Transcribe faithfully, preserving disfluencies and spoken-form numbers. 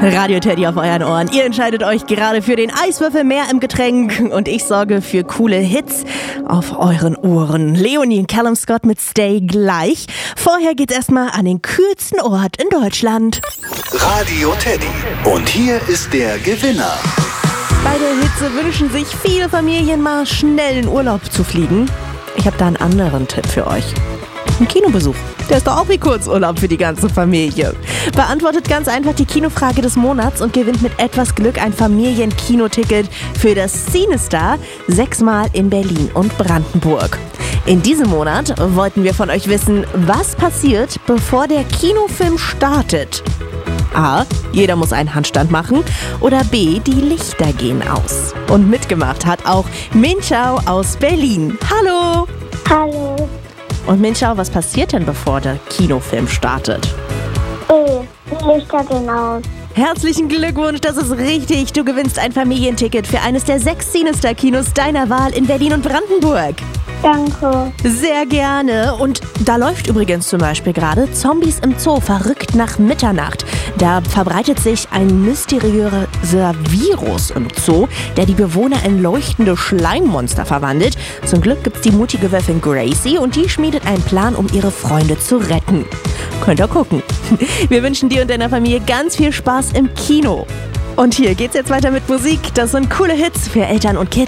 Radio Teddy auf euren Ohren. Ihr entscheidet euch gerade für den Eiswürfel mehr im Getränk und ich sorge für coole Hits auf euren Ohren. Leonie und Callum Scott mit Stay gleich. Vorher geht's erstmal an den kühlsten Ort in Deutschland. Radio Teddy. Und hier ist der Gewinner. Bei der Hitze wünschen sich viele Familien mal schnell in Urlaub zu fliegen. Ich habe da einen anderen Tipp für euch. Ein Kinobesuch. Der ist doch auch wie Kurzurlaub für die ganze Familie. Beantwortet ganz einfach die Kinofrage des Monats und gewinnt mit etwas Glück ein Familienkinoticket für das CineStar sechsmal in Berlin und Brandenburg. In diesem Monat wollten wir von euch wissen, was passiert, bevor der Kinofilm startet. A. Jeder muss einen Handstand machen. Oder B. Die Lichter gehen aus. Und mitgemacht hat auch Minchao aus Berlin. Hallo! Hallo. Und Minchao, was passiert denn, bevor der Kinofilm startet? E. Die Lichter gehen aus. Herzlichen Glückwunsch, das ist richtig. Du gewinnst ein Familienticket für eines der sechs CineStar-Kinos deiner Wahl in Berlin und Brandenburg. Danke. Sehr gerne. Und da läuft übrigens zum Beispiel gerade Zombies im Zoo, verrückt nach Mitternacht. Da verbreitet sich ein mysteriöser Virus im Zoo, der die Bewohner in leuchtende Schleimmonster verwandelt. Zum Glück gibt's die mutige Wölfin Gracie und die schmiedet einen Plan, um ihre Freunde zu retten. Könnt ihr gucken. Wir wünschen dir und deiner Familie ganz viel Spaß im Kino. Und hier geht's jetzt weiter mit Musik. Das sind coole Hits für Eltern und Kids.